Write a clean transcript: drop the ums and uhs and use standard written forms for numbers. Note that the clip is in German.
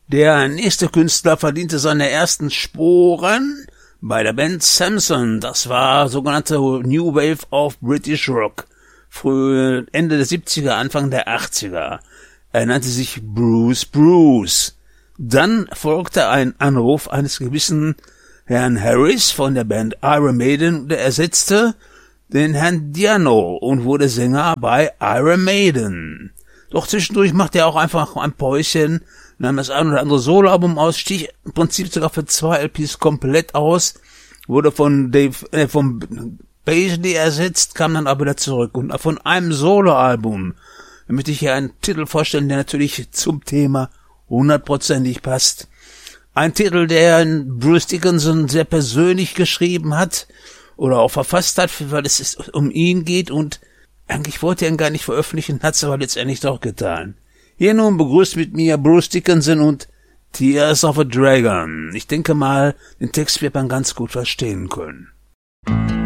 Der nächste Künstler verdiente seine ersten Sporen bei der Band Samson. Das war sogenannte New Wave of British Rock. Früh Ende der 70er, Anfang der 80er. Er nannte sich Bruce. Dann folgte ein Anruf eines gewissen Herrn Harris von der Band Iron Maiden und er ersetzte den Herrn Diano und wurde Sänger bei Iron Maiden. Doch zwischendurch machte er auch einfach ein Päuschen, nahm das ein oder andere Soloalbum aus, stieg im Prinzip sogar für 2 LPs komplett aus, wurde von Paisley ersetzt, kam dann aber wieder zurück. Und von einem Soloalbum möchte ich hier einen Titel vorstellen, der natürlich zum Thema 100%ig passt. Ein Titel, der Bruce Dickinson sehr persönlich geschrieben hat oder auch verfasst hat, weil es um ihn geht und eigentlich wollte er ihn gar nicht veröffentlichen, hat es aber letztendlich doch getan. Hier nun begrüßt mit mir Bruce Dickinson und Tears of a Dragon. Ich denke mal, den Text wird man ganz gut verstehen können.